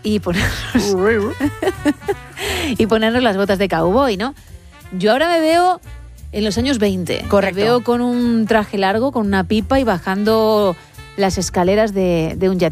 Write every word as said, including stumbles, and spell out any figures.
y ponernos, y ponernos las botas de cowboy, ¿no? Yo ahora me veo en los años veinte. Correcto. Me veo con un traje largo, con una pipa y bajando las escaleras de, de un yate.